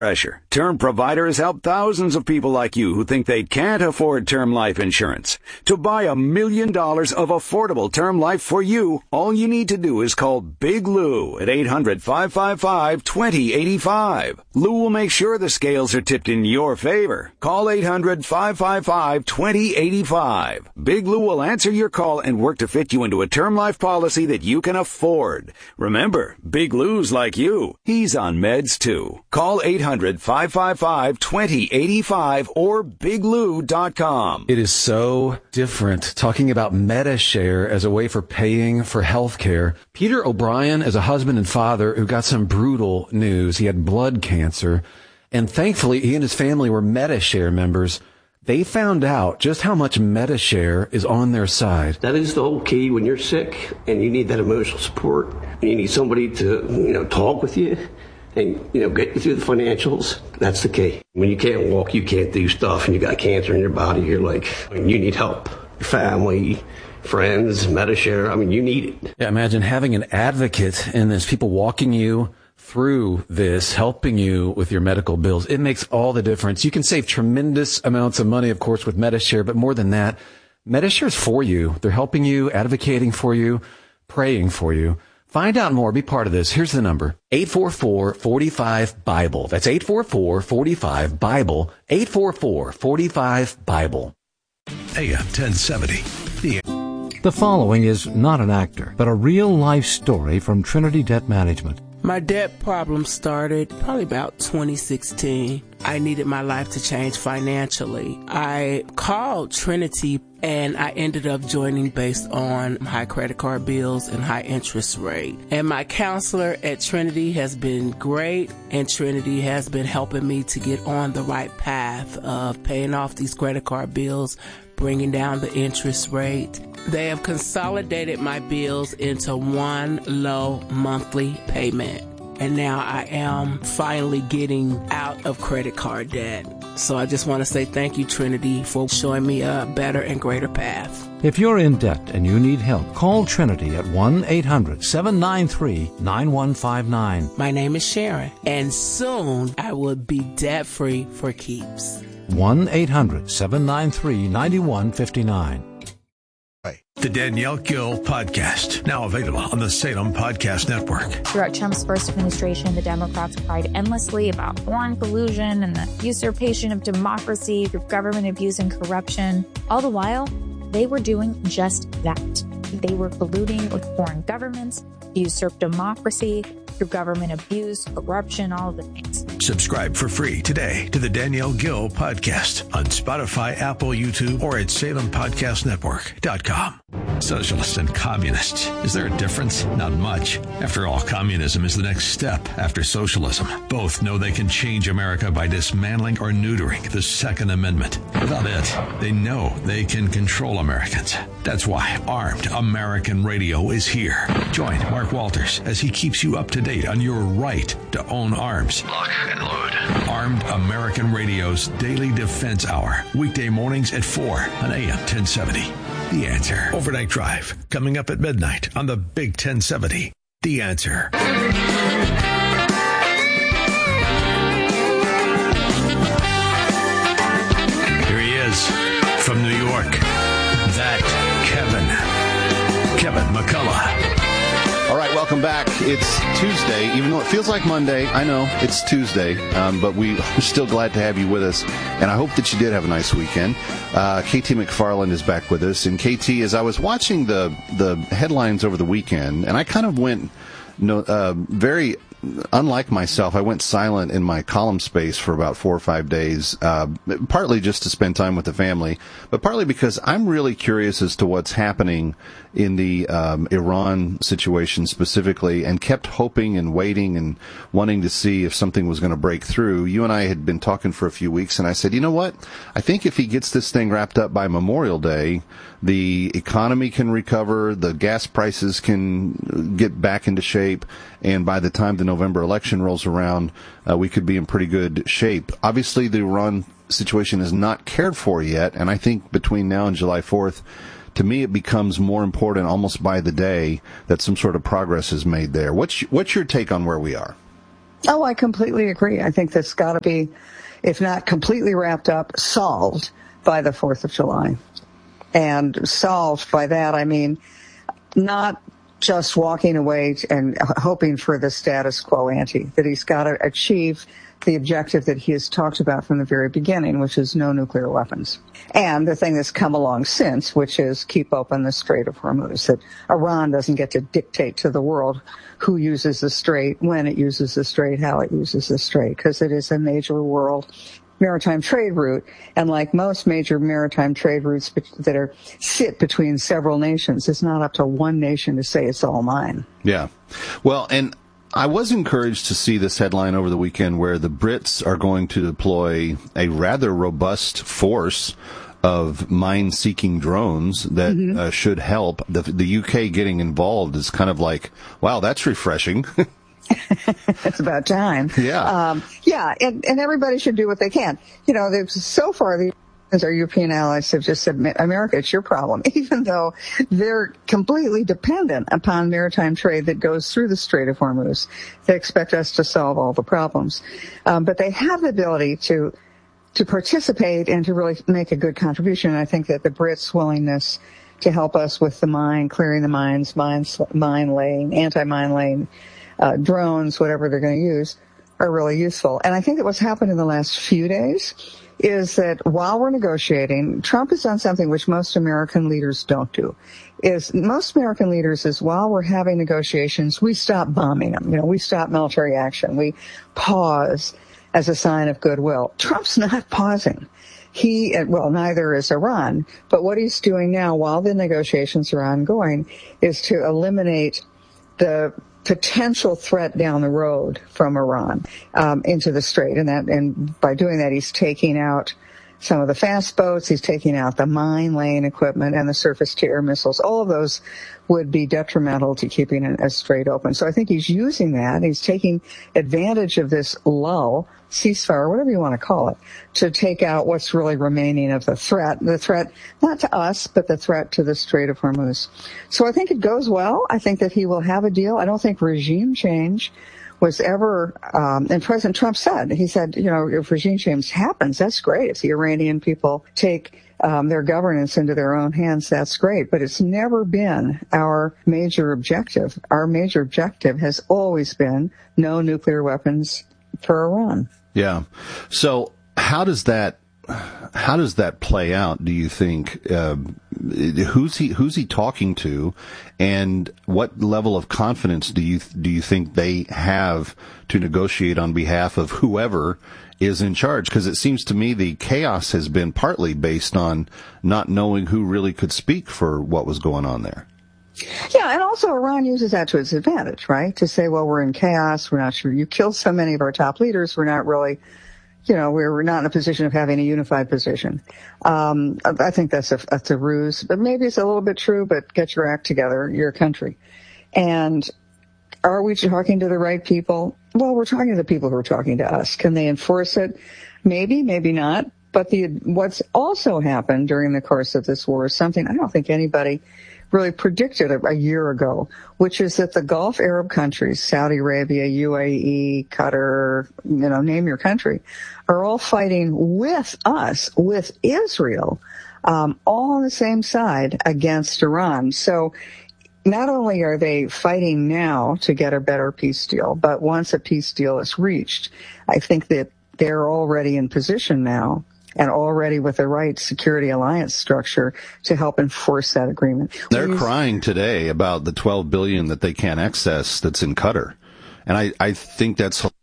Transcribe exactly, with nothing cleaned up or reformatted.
Pressure. Term Provider has helped thousands of people like you who think they can't afford term life insurance. To buy a million dollars of affordable term life for you, all you need to do is call Big Lou at eight hundred, five five five, two zero eight five. Lou will make sure the scales are tipped in your favor. Call eight hundred, five five five, two zero eight five. Big Lou will answer your call and work to fit you into a term life policy that you can afford. Remember, Big Lou's like you. He's on meds too. Call eight hundred, five five five, two zero eight five or big lou dot com. It is so different talking about MediShare as a way for paying for health care. Peter O'Brien is a husband and father who got some brutal news. He had blood cancer, and thankfully he and his family were MediShare members. They found out just how much MediShare is on their side. That is the whole key when you're sick and you need that emotional support. You need somebody to, you know, talk with you and, you know, get you through the financials. That's the key. When you can't walk, you can't do stuff, and you got cancer in your body, you're like, I mean, you need help. Your family, friends, MediShare, I mean, you need it. Yeah, imagine having an advocate and there's people walking you through this, helping you with your medical bills. It makes all the difference. You can save tremendous amounts of money, of course, with MediShare, but more than that, MediShare is for you. They're helping you, advocating for you, praying for you. Find out more. Be part of this. Here's the number. eight four four, four five, BIBLE. That's eight four four, four five, BIBLE. eight four four, four five, BIBLE. A M ten seventy. The The following is not an actor, but a real-life story from Trinity Debt Management. My debt problem started probably about twenty sixteen. I needed my life to change financially. I called Trinity and I ended up joining based on high credit card bills and high interest rate. And my counselor at Trinity has been great, and Trinity has been helping me to get on the right path of paying off these credit card bills, bringing down the interest rate. They have consolidated my bills into one low monthly payment. And now I am finally getting out of credit card debt. So I just want to say thank you, Trinity, for showing me a better and greater path. If you're in debt and you need help, call Trinity at one eight hundred, seven nine three, nine one five nine. My name is Sharon, and soon I will be debt-free for keeps. one eight hundred, seven nine three, nine one five nine. The Danielle Gill Podcast, now available on the Salem Podcast Network. Throughout Trump's first administration, the Democrats cried endlessly about foreign collusion and the usurpation of democracy through government abuse and corruption. All the while, they were doing just that. They were colluding with foreign governments to usurp democracy through government abuse, corruption, all of the things. Subscribe for free today to the Danielle Gill Podcast on Spotify, Apple, YouTube, or at salem podcast network dot com. Socialists and communists. Is there a difference? Not much. After all, communism is the next step after socialism. Both know they can change America by dismantling or neutering the Second Amendment. Without it, they know they can control Americans. That's why Armed American Radio is here. Join Mark Walters as he keeps you up to date on your right to own arms. Lock and load. Armed American Radio's Daily Defense Hour. Weekday mornings at four on A M ten seventy. The Answer. Overnight Drive. Coming up at midnight on the Big ten seventy. The Answer. Here he is from New York. That Kevin. Kevin McCullough. All right, welcome back. It's Tuesday, even though it feels like Monday. I know it's Tuesday, um, but we are still glad to have you with us, and I hope that you did have a nice weekend. Uh, K T McFarland is back with us, and K T, as I was watching the the headlines over the weekend, and I kind of went no, uh, very unlike myself, I went silent in my column space for about four or five days, uh, partly just to spend time with the family, but partly because I'm really curious as to what's happening in the um, Iran situation specifically, and kept hoping and waiting and wanting to see if something was going to break through. You and I had been talking for a few weeks, and I said, you know what? I think if he gets this thing wrapped up by Memorial Day, the economy can recover, the gas prices can get back into shape, and by the time the November election rolls around, uh, we could be in pretty good shape. Obviously, the Iran situation is not cared for yet, and I think between now and July fourth, to me, it becomes more important almost by the day that some sort of progress is made there. What's what's your take on where we are? Oh, I completely agree. I think that's got to be, if not completely wrapped up, solved by the fourth of July. And solved by that, I mean, not just walking away and hoping for the status quo ante, that he's got to achieve the objective that he has talked about from the very beginning, which is no nuclear weapons. And the thing that's come along since, which is keep open the Strait of Hormuz, that Iran doesn't get to dictate to the world who uses the strait, when it uses the strait, how it uses the strait, because it is a major world maritime trade route, and like most major maritime trade routes that are sit between several nations, it's not up to one nation to say it's all mine. Yeah. Well, and I was encouraged to see this headline over the weekend where the Brits are going to deploy a rather robust force of mine-seeking drones that mm-hmm. uh, should help. The, the U K getting involved is kind of like, wow, that's refreshing. It's about time. Yeah. Um, yeah, and, and everybody should do what they can. You know, so far, the as our European allies have just said, America, it's your problem, even though they're completely dependent upon maritime trade that goes through the Strait of Hormuz. They expect us to solve all the problems. Um, but they have the ability to to participate and to really make a good contribution. And I think that the Brits' willingness to help us with the mine, clearing the mines, mine, mine laying, anti-mine laying, uh, drones, whatever they're going to use, are really useful. And I think that what's happened in the last few days is that while we're negotiating, Trump has done something which most American leaders don't do. Is most American leaders is while we're having negotiations, we stop bombing them. You know, we stop military action. We pause as a sign of goodwill. Trump's not pausing. He, well, neither is Iran. But what he's doing now while the negotiations are ongoing is to eliminate the potential threat down the road from Iran um, into the strait, and that, and by doing that, he's taking out some of the fast boats, he's taking out the mine laying equipment and the surface-to-air missiles. All of those would be detrimental to keeping a strait open. So I think he's using that. He's taking advantage of this lull, ceasefire, whatever you want to call it, to take out what's really remaining of the threat. The threat, not to us, but the threat to the Strait of Hormuz. So I think it goes well. I think that he will have a deal. I don't think regime change was ever, um, and President Trump said, he said, you know, if regime change happens, that's great. If the Iranian people take um, their governance into their own hands, that's great. But it's never been our major objective. Our major objective has always been no nuclear weapons for Iran. Yeah. So how does that how does that play out? Do you think uh, who's he who's he talking to, and what level of confidence do you do you think they have to negotiate on behalf of whoever is in charge? Because it seems to me the chaos has been partly based on not knowing who really could speak for what was going on there. Yeah, and also Iran uses that to its advantage, right? To say, well, we're in chaos, we're not sure. You killed so many of our top leaders, we're not really, you know, we're not in a position of having a unified position. Um, I think that's a, that's a ruse, but maybe it's a little bit true, but get your act together, your country. And are we talking to the right people? Well, we're talking to the people who are talking to us. Can they enforce it? Maybe, maybe not. But the what's also happened during the course of this war is something I don't think anybody really predicted a, a year ago, which is that the Gulf Arab countries, Saudi Arabia, U A E, Qatar, you know, name your country, are all fighting with us, with Israel, um, all on the same side against Iran. So not only are they fighting now to get a better peace deal, but once a peace deal is reached, I think that they're already in position now and already with the right security alliance structure to help enforce that agreement. They're you... crying today about the twelve billion dollars that they can't access that's in Qatar. And I, I think that's